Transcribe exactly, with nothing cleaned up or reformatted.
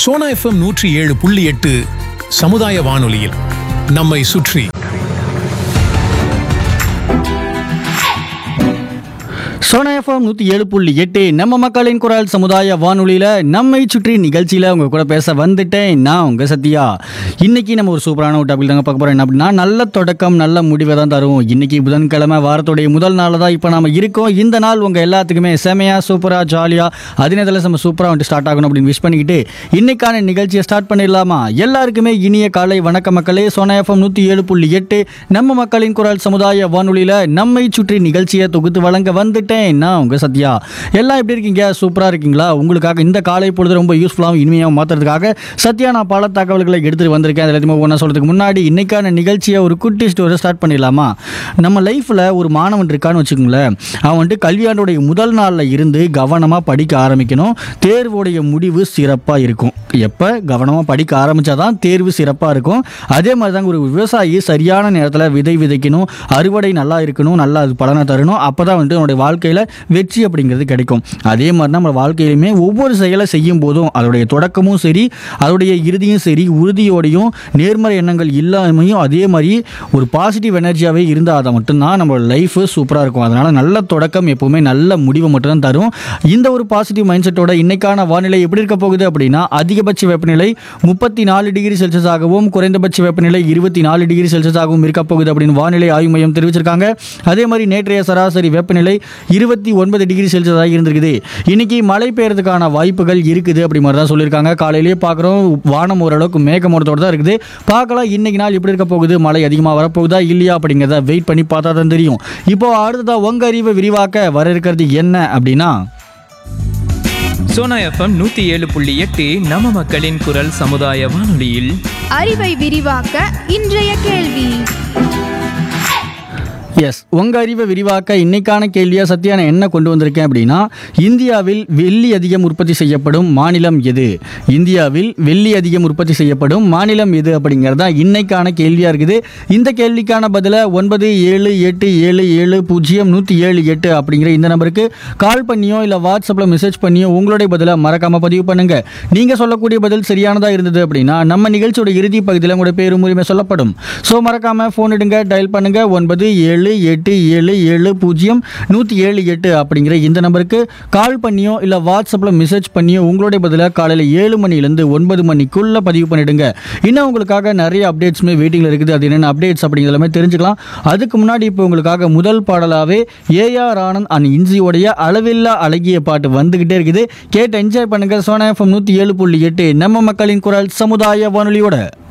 Sona FM நூற்றி ஏழு புள்ளி எட்டு சமுதாய வானொலியில் நம்மை சுற்றி. சோனா எஃப்எம் நூற்றி ஏழு புள்ளி எட்டு நம்ம மக்களின் குரல் சமுதாய வானொலியில் நம்மை சுற்றி நிகழ்ச்சியில் உங்கள் கூட பேச வந்துட்டேன். நான் உங்கள் சத்யா. இன்றைக்கி நம்ம ஒரு சூப்பரான ஒரு டாபிக் தாங்க பார்க்க போகிறோம். என்ன அப்படின்னா, நல்ல தொடக்கம் நல்ல முடிவை தான் தரும். இன்றைக்கி புதன்கிழமை, வாரத்துடைய முதல் நாள் தான் இப்போ நம்ம இருக்கோம். இந்த நாள் உங்கள் எல்லாத்துக்குமே செமையாக சூப்பராக ஜாலியாக அதே நேரத்தில் நம்ம சூப்பராக வந்துட்டு ஸ்டார்ட் ஆகணும் அப்படின்னு விஷ் பண்ணிக்கிட்டு இன்றைக்கான நிகழ்ச்சியை ஸ்டார்ட் பண்ணிடலாமா? எல்லாருக்குமே இனிய காலை வணக்க மக்களே. சோனா எஃப்எம் நூற்றி ஏழு புள்ளி எட்டு நம்ம மக்களின் குரல் சமுதாய வானொலியில் நம்மை சுற்றி நிகழ்ச்சியை தொகுத்து வழங்க வந்துட்டேன். நான் உங்க சத்யா. எல்லாம் எப்படி இருக்கீங்க? சூப்பரா இருக்கீங்களா? உங்களுக்காக இந்த காலை பொழுது ரொம்ப யூஸ்ஃபுல்லாகவும் இனிமையாக மாற்றுறதுக்காக சத்யா நான் பல தகவல்களை எடுத்துகிட்டு வந்திருக்கேன். அது எல்லாத்தையுமே ஒன்றா சொல்கிறதுக்கு முன்னாடி இன்னைக்கான நிகழ்ச்சியை ஒரு குட்டி ஸ்டோரி ஸ்டார்ட் பண்ணிடலாமா? நம்ம லைஃப்பில் ஒரு மாணவன் இருக்கான்னு வச்சுக்கோங்களேன். அவன் வந்துட்டு கல்வியாண்டுடைய முதல் நாளில் இருந்து கவனமாக படிக்க ஆரம்பிக்கணும். தேர்வுடைய முடிவு சிறப்பாக இருக்கும். எப்போ கவனமாக படிக்க ஆரம்பித்தாதான் தேர்வு சிறப்பாக இருக்கும். அதே மாதிரி தாங்க ஒரு விவசாயி சரியான நேரத்தில் விதை விதைக்கணும், அறுவடை நல்லா இருக்கணும், நல்லா அது பலனை தரணும். அப்போ தான் வந்துட்டு அவனுடைய வாழ்க்கையில் வெற்றி அப்படிங்கிறது கிடைக்கும். அதே மாதிரி நம்ம வாழ்க்கையிலுமே ஒவ்வொரு செயலை செய்யும் போதும் அதோடைய தொடக்கமும் சரி, அதோடைய இறுதியும் சரி, உறுதியோடையும் நேர்மறை எண்ணங்கள் இல்லாமையும் அதே மாதிரி ஒரு பாசிட்டிவ் எனர்ஜியாகவே இருந்தால் அதை மட்டும்தான் நம்மளோட லைஃப் சூப்பராக இருக்கும். அதனால் நல்ல தொடக்கம் எப்போவுமே நல்ல முடிவை மட்டும்தான் தரும். இந்த ஒரு பாசிட்டிவ் மைண்ட் செட்டோட இன்னைக்கான வானிலை எப்படி இருக்க போகுது அப்படின்னா, அதிகபட்ச வெப்பநிலை முப்பத்தி நாலு டிகிரி செல்சியஸாகவும் குறைந்தபட்ச வெப்பநிலை இருபத்தி நாலு டிகிரி செல்சியஸாகவும் இருக்க போகுது அப்படின்னு வானிலை ஆய்வு மையம் தெரிவிச்சிருக்காங்க. அதே மாதிரி நேற்றைய சராசரி வெப்பநிலை இருபத்தி ஒன்பது டிகிரி செல்சியஸாக இருந்திருக்குது. இன்னைக்கு மழை பெய்யறதுக்கான வாய்ப்புகள் இருக்குது அப்படி மாதிரி தான் சொல்லியிருக்காங்க. காலையிலேயே பார்க்குறோம், வானம் ஓரளவுக்கு மேகமூட்டத்தோடு தான் இருக்குது. பார்க்கலாம் இன்னைக்கு நாள் எப்படி இருக்க போகுது, மழை அதிகமாக வரப்போகுதா இல்லையா அப்படிங்கிறத வெயிட் பண்ணி பார்த்தா தான் தெரியும். இப்போ அடுத்ததா உங்க அறிவை விரிவாக்க வர இருக்கிறது என்ன அப்படின்னா, சோனா எஃப்எம் நூத்தி ஏழு புள்ளி எட்டு நம்ம மக்களின் குரல் சமுதாய வானொலியில் அறிவை விரிவாக்க இன்றைய கேள்வி. எஸ், உங்கள் அறிவை விரிவாக்க இன்னைக்கான கேள்வியாக சத்யா நான் என்ன கொண்டு வந்திருக்கேன் அப்படின்னா, இந்தியாவில் வெள்ளி அதிகம் உற்பத்தி செய்யப்படும் மாநிலம் எது? இந்தியாவில் வெள்ளி அதிகம் உற்பத்தி செய்யப்படும் மாநிலம் எது அப்படிங்கிறதா இன்னைக்கான கேள்வியாக இருக்குது. இந்த கேள்விக்கான பதிலை ஒன்பது ஏழு எட்டு ஏழு ஏழு பூஜ்ஜியம் நூற்றி ஏழு எட்டு அப்படிங்கிற இந்த நம்பருக்கு கால் பண்ணியோ இல்லை வாட்ஸ்அப்பில் மெசேஜ் பண்ணியோ உங்களுடைய பதிலை மறக்காமல் பதிவு பண்ணுங்க. நீங்கள் சொல்லக்கூடிய பதில் சரியானதாக இருந்தது அப்படின்னா நம்ம நிகழ்ச்சியோட இறுதி பகுதியில் உங்களுடைய பேரும் உரிமை சொல்லப்படும். ஸோ மறக்காமல் ஃபோன் எடுங்க, டயல் பண்ணுங்க ஒன்பது ஏழு எட்டு ஏழு ஏழு பூஜ்ஜியம் நூற்றி ஏழு எட்டு அப்படிங்கிற இந்த நம்பருக்கு கால் பண்ணியோ இல்லை வாட்ஸ்அப்பில் மெசேஜ் பண்ணியோ உங்களுடைய பதிலாக காலையில் ஏழு மணிலேருந்து ஒன்பது மணிக்குள்ளே பதிவு பண்ணிடுங்க. இன்னும் உங்களுக்காக நிறைய அப்டேட்ஸுமே வெயிட்டிங்கில் இருக்குது. அது என்னென்ன அப்டேட்ஸ் அப்படிங்கிறதுமே தெரிஞ்சுக்கலாம். அதுக்கு முன்னாடி இப்போ உங்களுக்காக முதல் பாடலாகவே ஏஆர் ஆனந்த் அண்ட் இன்சியோடைய அளவில்லா அழகிய பாட்டு வந்துக்கிட்டே இருக்குது. கேட்டு என்ஜாய் பண்ணுங்க. சோனா எஃப்எம் நூற்றி ஏழு புள்ளி எட்டு நம்ம மக்களின் குரல் சமுதாய வானொலியோட.